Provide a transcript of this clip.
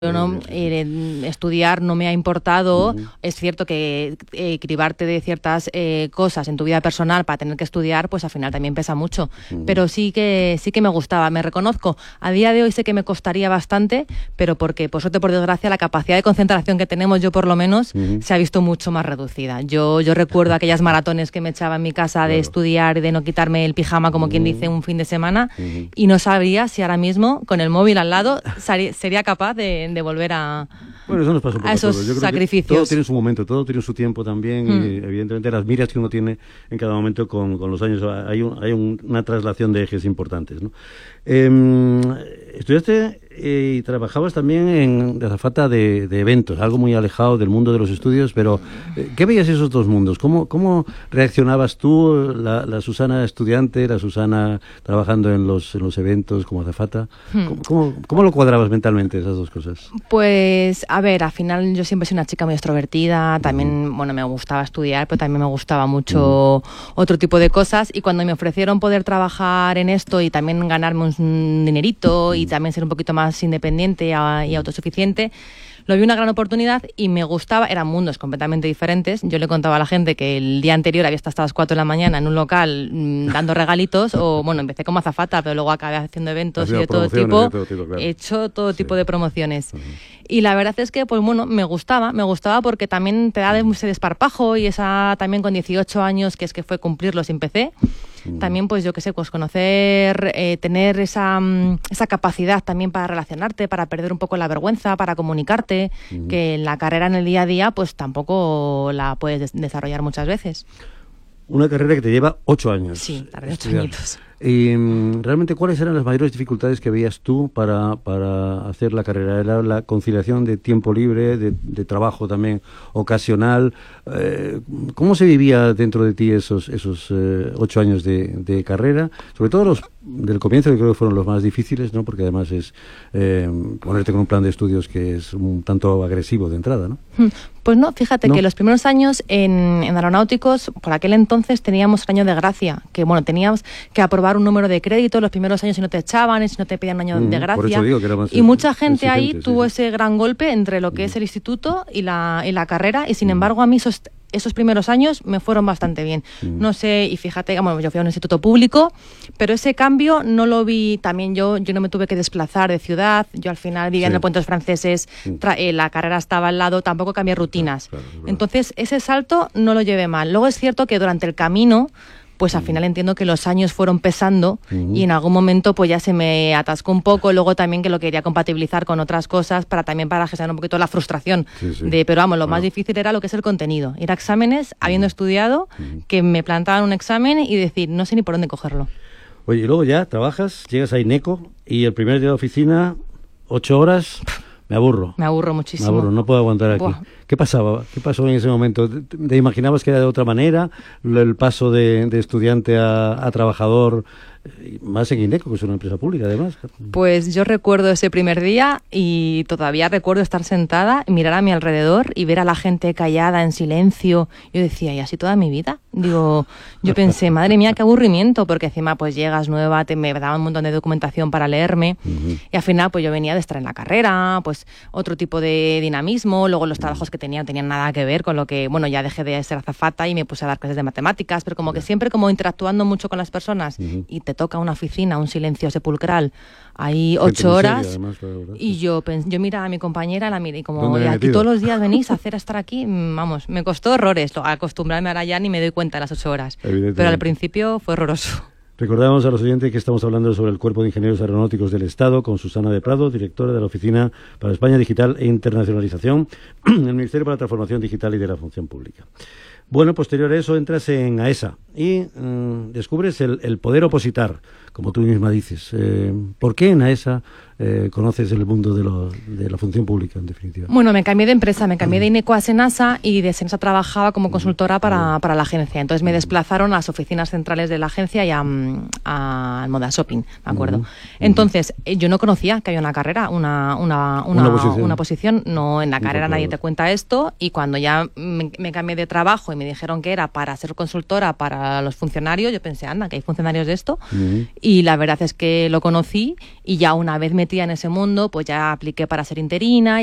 Yo no, estudiar no me ha importado. Es cierto que cribarte de ciertas cosas en tu vida personal para tener que estudiar, pues al final también pesa mucho. Pero sí que me gustaba, me reconozco. A día de hoy sé que me costaría bastante, pero porque, por suerte, por desgracia, la capacidad de concentración que tenemos, yo por lo menos, se ha visto mucho más reducida. Yo recuerdo aquellas maratones que me echaba en mi casa de estudiar y de no quitarme el pijama, como quien dice, un fin de semana, y no sabría si ahora mismo, con el móvil al lado, sería capaz de volver a, bueno, eso nos pasa un poco a esos Yo creo sacrificios. Que todo tiene su momento, todo tiene su tiempo también, y evidentemente las miras que uno tiene en cada momento con los años, hay una traslación de ejes importantes, ¿no? Estudiaste y trabajabas también de azafata de eventos, algo muy alejado del mundo de los estudios, pero ¿qué veías esos dos mundos? ¿Cómo reaccionabas tú, la Susana estudiante, la Susana trabajando en los eventos como azafata? ¿Cómo lo cuadrabas mentalmente esas dos cosas? Pues, a ver, al final yo siempre soy una chica muy extrovertida, también, bueno, me gustaba estudiar, pero también me gustaba mucho otro tipo de cosas, y cuando me ofrecieron poder trabajar en esto y también ganarme un dinerito y también ser un poquito más independiente y autosuficiente, lo vi una gran oportunidad y me gustaba. Eran mundos completamente diferentes. Yo le contaba a la gente que el día anterior había estado hasta las 4 de la mañana en un local dando regalitos, o bueno, empecé como azafata, pero luego acabé haciendo eventos y de todo tipo, claro. He hecho todo tipo de promociones. Y la verdad es que, pues bueno, me gustaba porque también te da ese desparpajo, y esa también con 18 años, que fue cumplirlos y empecé. También, pues yo qué sé, pues conocer, tener esa capacidad también para relacionarte, para perder un poco la vergüenza, para comunicarte, que en la carrera, en el día a día, pues tampoco la puedes desarrollar muchas veces. Una carrera que te lleva 8 años. Sí, tardé 8 añitos. Y realmente, ¿cuáles eran las mayores dificultades que veías tú para hacer la carrera? ¿Era la conciliación de tiempo libre, de trabajo también ocasional? ¿Cómo se vivía dentro de ti esos 8 años de carrera? Sobre todo los del comienzo, que creo que fueron los más difíciles, ¿no? Porque además es ponerte con un plan de estudios que es un tanto agresivo de entrada, ¿no? Pues no, fíjate que los primeros años en aeronáuticos, por aquel entonces teníamos el año de gracia, que bueno, teníamos que aprobar un número de crédito los primeros años, si no te echaban, si no te pedían un año de gracia. Por eso digo que era más y mucha gente ahí tuvo sí. ese gran golpe entre lo que es el instituto y la carrera, y sin embargo a mí esos primeros años me fueron bastante bien. No sé, y fíjate, bueno, yo fui a un instituto público, pero ese cambio no lo vi. También yo no me tuve que desplazar de ciudad, yo al final vivía en el Puente de los Franceses, la carrera estaba al lado, tampoco cambié rutinas. Claro, entonces ese salto no lo llevé mal. Luego es cierto que durante el camino, pues al final entiendo que los años fueron pesando, y en algún momento pues ya se me atascó un poco. Luego también que lo quería compatibilizar con otras cosas para gestionar un poquito la frustración pero vamos, lo más difícil era lo que es el contenido, ir a exámenes habiendo estudiado, que me plantaban un examen y decir, no sé ni por dónde cogerlo. Oye, y luego ya trabajas, llegas a INECO, y el primer día de oficina, 8 horas... Me aburro muchísimo. Me aburro, no puedo aguantar aquí. Buah. ¿Qué pasaba? ¿Qué pasó en ese momento? ¿Te imaginabas que era de otra manera el paso de estudiante a trabajador, más en INECO, que es una empresa pública además? Pues yo recuerdo ese primer día, y todavía recuerdo estar sentada, mirar a mi alrededor y ver a la gente callada, en silencio. Yo decía, ¿y así toda mi vida? Digo, yo pensé, madre mía, qué aburrimiento, porque encima pues llegas nueva, me daban un montón de documentación para leerme, y al final pues yo venía de estar en la carrera, pues otro tipo de dinamismo. Luego los trabajos que tenían nada que ver con lo que, bueno, ya dejé de ser azafata y me puse a dar clases de matemáticas, pero como que siempre como interactuando mucho con las personas, y te toca una oficina, un silencio sepulcral, ahí 8 horas, además, y yo miraba a mi compañera, la miré y como, ¿y aquí todos los días venís a estar aquí? Vamos, me costó horrores acostumbrarme, ahora ya ni me doy cuenta de las 8 horas, pero al principio fue horroroso. Recordamos a los oyentes que estamos hablando sobre el Cuerpo de Ingenieros Aeronáuticos del Estado con Susana de Prado, directora de la Oficina para España Digital e Internacionalización en el Ministerio para la Transformación Digital y de la Función Pública. Bueno, posterior a eso entras en AESA y descubres el poder opositar, como tú misma dices. ¿Por qué en AESA conoces el mundo de la función pública, en definitiva? Bueno, me cambié de empresa, me cambié de INECO a Senasa, y de Senasa trabajaba como consultora para la agencia. Entonces me desplazaron a las oficinas centrales de la agencia y a Moda Shopping, me acuerdo. Entonces yo no conocía que había una carrera, una posición. No, en la carrera nadie te cuenta esto, y cuando ya me cambié de trabajo y me dijeron que era para ser consultora para los funcionarios, yo pensé, anda, que hay funcionarios de esto, y la verdad es que lo conocí y ya una vez metida en ese mundo, pues ya apliqué para ser interina.